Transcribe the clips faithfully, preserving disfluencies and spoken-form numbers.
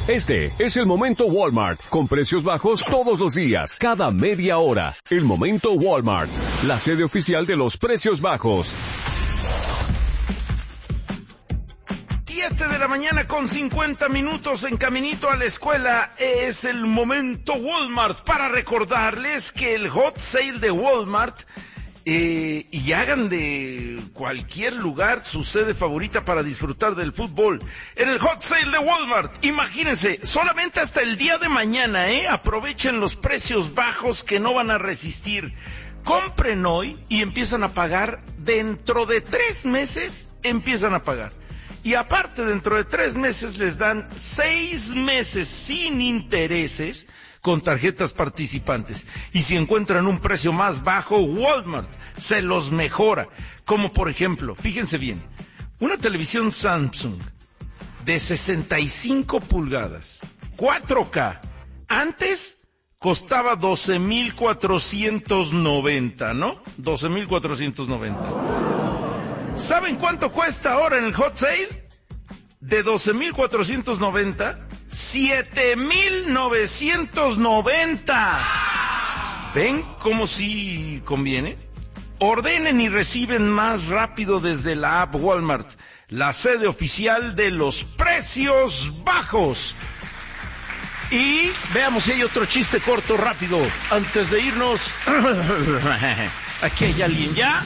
Este es el Momento Walmart, con precios bajos todos los días, cada media hora. El Momento Walmart, la sede oficial de los precios bajos. siete de la mañana con cincuenta minutos en caminito a la escuela. Es el Momento Walmart para recordarles que el Hot Sale de Walmart eh, y hagan de cualquier lugar su sede favorita para disfrutar del fútbol. En el Hot Sale de Walmart, imagínense, solamente hasta el día de mañana, ¿eh? Aprovechen los precios bajos que no van a resistir. Compren hoy y empiezan a pagar dentro de tres meses, empiezan a pagar. Y aparte, dentro de tres meses les dan seis meses sin intereses con tarjetas participantes. Y si encuentran un precio más bajo, Walmart se los mejora. Como por ejemplo, fíjense bien, una televisión Samsung de sesenta y cinco pulgadas, cuatro K, antes costaba doce mil cuatrocientos noventa, ¿no? doce mil cuatrocientos noventa. ¿Saben cuánto cuesta ahora en el Hot Sale? De doce mil cuatrocientos noventa, siete mil novecientos noventa. ¿Ven cómo sí conviene? Ordenen y reciben más rápido desde la app Walmart, la sede oficial de los precios bajos. Y veamos si hay otro chiste corto rápido antes de irnos. Aquí hay alguien ya.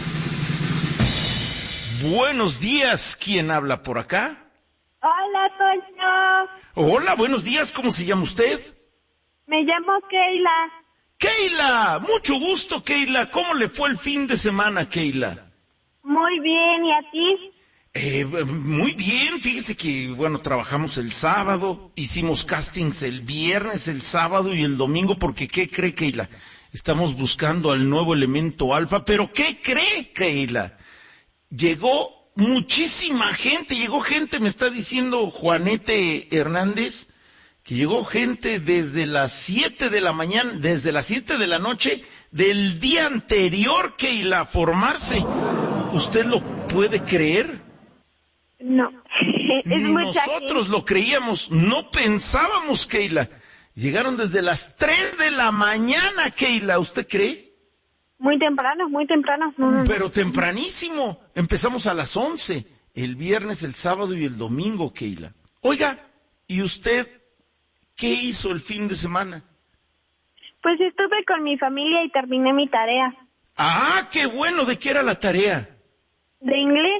Buenos días, ¿quién habla por acá? Hola, Toño. Hola, buenos días, ¿cómo se llama usted? Me llamo Keila. Keila, mucho gusto, Keila. ¿Cómo le fue el fin de semana, Keila? Muy bien, ¿y a ti? Eh, muy bien, fíjese que, bueno, trabajamos el sábado, hicimos castings el viernes, el sábado y el domingo, porque ¿qué cree, Keila? Estamos buscando al nuevo elemento alfa, pero ¿qué cree, Keila? Llegó muchísima gente, llegó gente, me está diciendo Juanete Hernández, que llegó gente desde las siete de la mañana, desde las siete de la noche del día anterior, Keila, a formarse. ¿Usted lo puede creer? No, es Ni mucha nosotros gente. lo creíamos, no pensábamos, Keila. Llegaron desde las tres de la mañana, Keila, ¿usted cree? Muy temprano, muy temprano. No, no, no. Pero tempranísimo. Empezamos a las once, el viernes, el sábado y el domingo, Keila. Oiga, ¿y usted qué hizo el fin de semana? Pues estuve con mi familia y terminé mi tarea. Ah, qué bueno, ¿de qué era la tarea? ¿De inglés?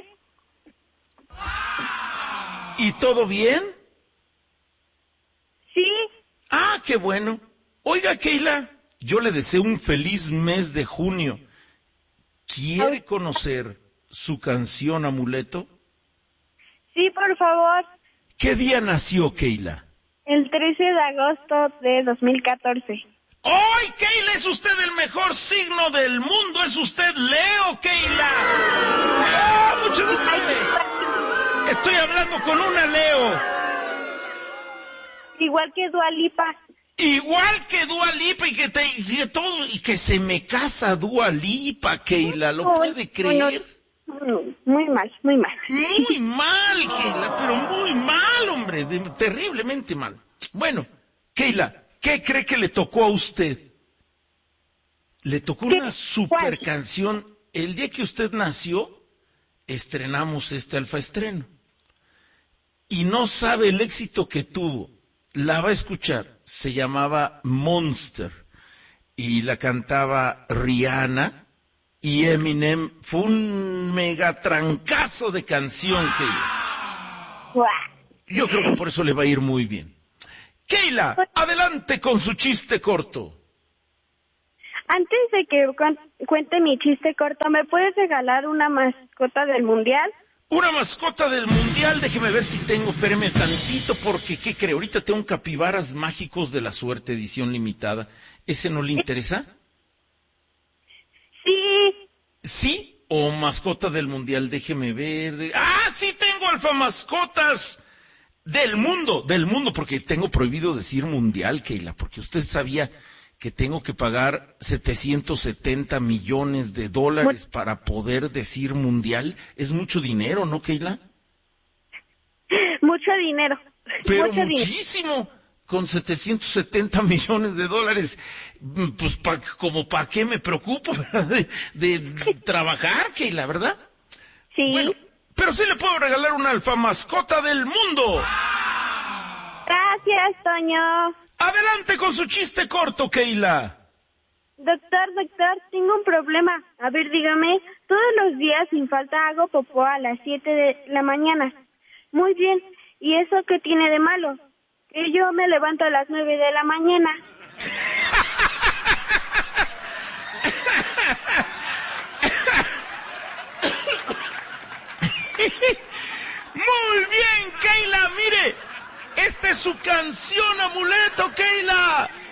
¿Y todo bien? Sí. Ah, qué bueno. Oiga, Keila, yo le deseo un feliz mes de junio. ¿Quiere conocer su canción Amuleto? Sí, por favor. ¿Qué día nació, Keila? El trece de agosto de dos mil catorce. ¡Ay, Keila, es usted el mejor signo del mundo! ¡Es usted Leo, Keila! ¡Ah, mucho gusto! Estoy hablando con una Leo. Igual que Dua Lipa. Igual que Dua Lipa y que, te, y que todo, y que se me casa Dua Lipa, Keila, ¿lo puede creer? Muy mal, muy mal. Muy mal, Keila, pero muy mal, hombre, de, terriblemente mal. Bueno, Keila, ¿qué cree que le tocó a usted? Le tocó ¿Qué? una super ¿Cuál? canción. El día que usted nació, estrenamos este alfa estreno. Y no sabe el éxito que tuvo. La va a escuchar. Se llamaba Monster. Y la cantaba Rihanna y Eminem. Fue un megatrancazo de canción, Keila. Guau. Yo creo que por eso le va a ir muy bien. Keila, adelante con su chiste corto. Antes de que cu- cuente mi chiste corto, ¿me puedes regalar una mascota del mundial? Una mascota del mundial, déjeme ver si tengo, espéreme tantito, porque, ¿qué cree? Ahorita tengo un capibaras mágicos de la suerte, edición limitada. ¿Ese no le interesa? Sí. ¿Sí? ¿O mascota del mundial? Déjeme ver. de- ¡Ah, sí tengo alfa mascotas! Del mundo, del mundo, porque tengo prohibido decir mundial, Keila, porque usted sabía que tengo que pagar setecientos setenta millones de dólares para poder decir mundial. Es mucho dinero, ¿no, Keila? Mucho dinero. Pero Mucho dinero. muchísimo. con setecientos setenta millones de dólares, pues pa, como para qué me preocupo, ¿verdad? De, de trabajar, Keila, ¿verdad? Sí. Bueno, pero sí le puedo regalar una alfa mascota del mundo. Gracias, Toño. Adelante con su chiste corto, Keila. Doctor, doctor, tengo un problema. A ver, dígame, todos los días sin falta hago popó a las siete de la mañana. Muy bien, ¿y eso qué tiene de malo? Que yo me levanto a las nueve de la mañana. Muy bien, Keila, mire, esta es su canción amuleto, Keila.